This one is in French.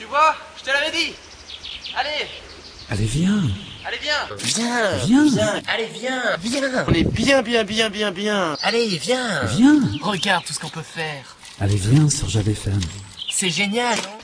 Tu vois, je te l'avais dit. Allez. Allez, viens. Allez, viens. Viens. Allez, viens. On est bien. Allez, viens. Viens. Regarde tout ce qu'on peut faire. Allez, viens sur Java FM. C'est génial, non?